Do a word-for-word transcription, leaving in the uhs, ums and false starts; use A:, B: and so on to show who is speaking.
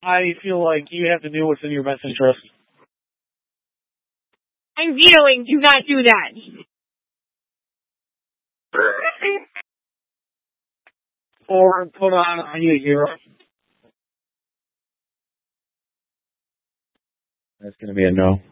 A: I feel like you have to do what's in your best interest.
B: I'm vetoing. Do not do that.
A: Or put on Are You a Hero? That's going to be a no.